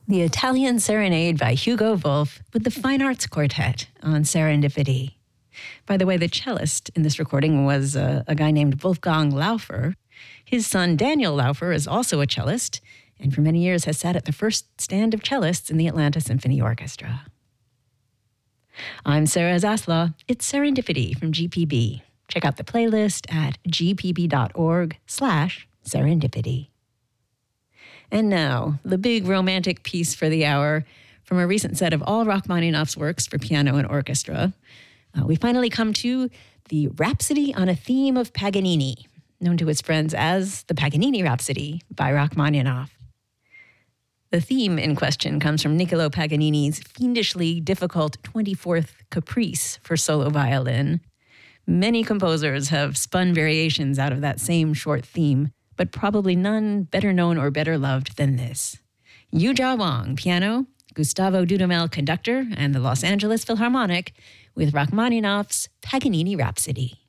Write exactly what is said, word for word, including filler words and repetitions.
The Italian Serenade by Hugo Wolf with the Fine Arts Quartet on Serendipity. By the way, the cellist in this recording was uh, a guy named Wolfgang Laufer. His son Daniel Laufer is also a cellist, and for many years has sat at the first stand of cellists in the Atlanta Symphony Orchestra. I'm Sarah Zaslaw. It's Serendipity from G P B. Check out the playlist at gpb.org slash serendipity. And now, the big romantic piece for the hour from a recent set of all Rachmaninoff's works for piano and orchestra. Uh, we finally come to the Rhapsody on a Theme of Paganini, known to his friends as the Paganini Rhapsody by Rachmaninoff. The theme in question comes from Niccolo Paganini's fiendishly difficult twenty-fourth Caprice for solo violin. Many composers have spun variations out of that same short theme, but probably none better known or better loved than this. Yujia Wang, piano, Gustavo Dudamel, conductor, and the Los Angeles Philharmonic with Rachmaninoff's Paganini Rhapsody.